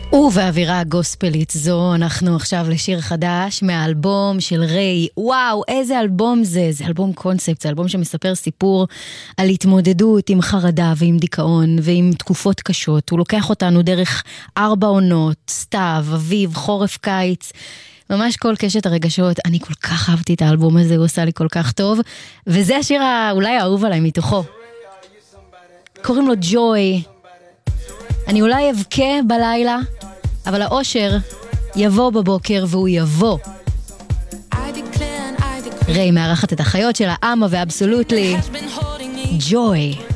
ובאווירה הגוספלית זו אנחנו עכשיו לשיר חדש מהאלבום של ריי. וואו, איזה אלבום זה? זה אלבום קונספט, זה אלבום שמספר סיפור על התמודדות עם חרדה ועם דיכאון ועם תקופות קשות. הוא לוקח אותנו דרך 4 עונות, סתיו, אביב, חורף, קיץ, ממש כל קשת הרגשות. אני כל כך אהבתי את האלבום הזה, הוא עושה לי כל כך טוב, וזה השיר אולי האהוב עליי מתוכו. קוראים לו ג'וי. אני אולי אבכה בלילה, אבל האושר יבוא בבוקר והוא יבוא. ריי מארחת את החיות שלה, אמה ואבסולוטלי. ג'וי.